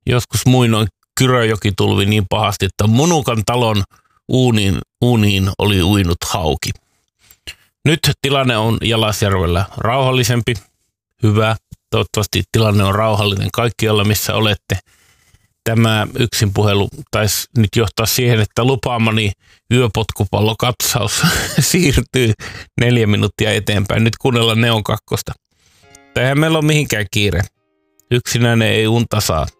Joskus muinoin Kyröjoki tulvi niin pahasti, että Munukan talon uuniin oli uinut hauki. Nyt tilanne on Jalasjärvellä rauhallisempi. Hyvä. Toivottavasti tilanne on rauhallinen kaikkialla, missä olette. Tämä yksin puhelu taisi nyt johtaa siihen, että lupaamani yöpotkupallokatsaus siirtyy 4 minuuttia eteenpäin. Nyt kuunnellaan Neon 2. Eihän meillä ole mihinkään kiire. Yksinäinen ei unta saa.